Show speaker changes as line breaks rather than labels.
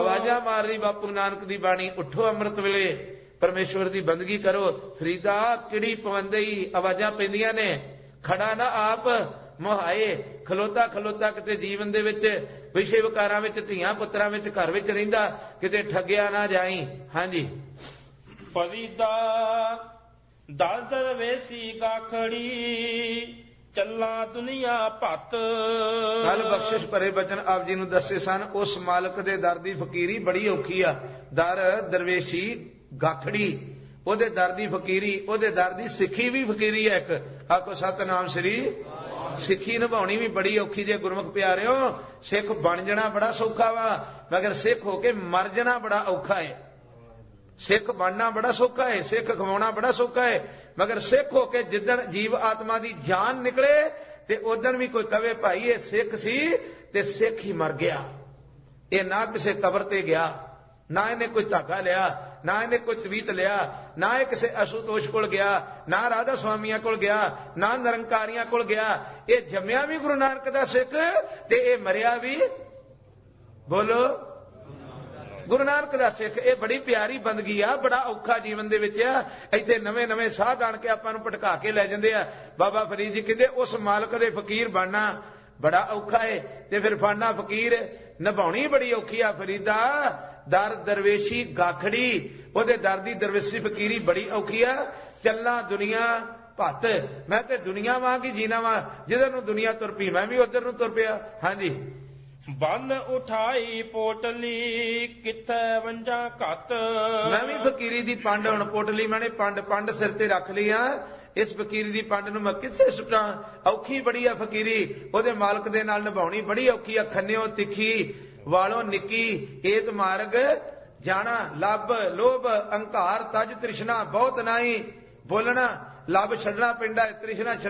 आवाजा मार रही बापू नानक दी बाणी, उठो अमृत वेले परमेश्वर दी बंदगी करो। फरीदा किड़ी पवंदई आवाजा पैंदियां ने, खड़ा ना आप मुहाए, खलोता खलोता किते जीवन दे विच विषय विकारां विच धीआं पुत्रां विच घर विच रहिंदा, किते ठगिया ना जाई। हां जी।
फरीदा दल दरवेसी गाखड़ी, चला दुनिया भत।
कल बख्शिश भरे बचन आप जी नूं दस्से सन, उस मालक दे दर दी फकीरी बड़ी औखी आ। दर दरवेशी गाखड़ी, ओदे दर दी फकीरी, ओदे दर दी सिੱਖੀ भी फकीरी है एक। आखो सतनाम श्री। सिੱਖੀ निभाउणी भी बड़ी औखी जे गुरमुख प्यारिओ। सिख बन जाना बड़ा सौखा वा, मगर सिख होके मर जाना बड़ा औखा है। सिख बनना बड़ा सौखा है, सिख खवाउणा बड़ा सौखा है, मगर सिख होके जिदन जीव आत्मा दी जान निकले ते उदन भी कोई कवे भाई ये सिख सी ते सिख ही मर गया। ये ना किसी कबर ते गया, ना इन्हें कोई धागा लिया, ना इन्हें कोई तवीत लिया, ना ये किसी असुतोष कोल गया, ना राधा स्वामिया कोल गया, ना निरंकारियां कोल गया। ये जम्या भी गुरु नानक दा सिख ते ये मरिया भी बोलो गुरु नानक दा सिख। ये बड़ी प्यारी बंदगी आ, बड़ा औखा जीवन दे विच आ। इत्थे नवे नवे साध आण के आपां नूं भटका के लै जांदे आ। बाबा फरीद जी कहंदे उस मालक दे फकीर बनना बड़ा औखा है, ते फिर फड़ना फकीर निभाउणी बड़ी औखी आ। फरीदा दर दरवेशी गाखड़ी, ओदे दर दी दरवेशी फकीरी बड़ी औखी आ। चलना दुनिया भत, मैं ते दुनिया वांग ही जीना वा, जिधर नूं दुनिया तुर पई मैं भी उधर नूं तुर पिया। हां जी।
बन उठाई पोटली, किथे वंजा घत।
मैं भी फकीरी दी पंड, हुण पोटली मैंने पंड पंड सिर ते रख ली आ। इस फकीरी दी पंड नूं मैं किथे सुट्टां? औखी बड़ी आ फकीरी, ओदे मालक दे नाल निभाउणी बड़ी औखी आ। खन्निओ तिखी वालों निकी, एत मार्ग जाना। लब लोभ अंकार तज तृष्णा बहुत नाई, बोलना लब छड्डना पैंदा, तृष्णा